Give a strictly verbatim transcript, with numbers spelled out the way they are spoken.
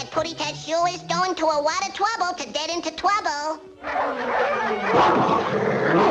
that Pootie Tat sure is going to a lot of trouble to get into trouble.